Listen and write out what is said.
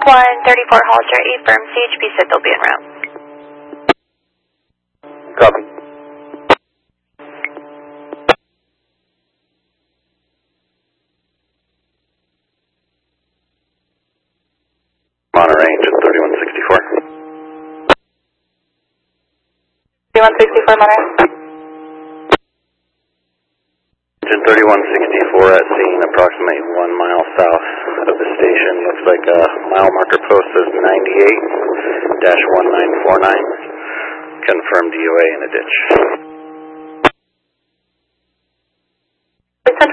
134 Halter, affirm CHP said they'll be en route. Copy. On a range at 3164. 3164 Monterey. Engine 3164 at scene, approximately 1 mile south of the station. Looks like a mile marker post says 98-1949. Confirmed DOA in a ditch.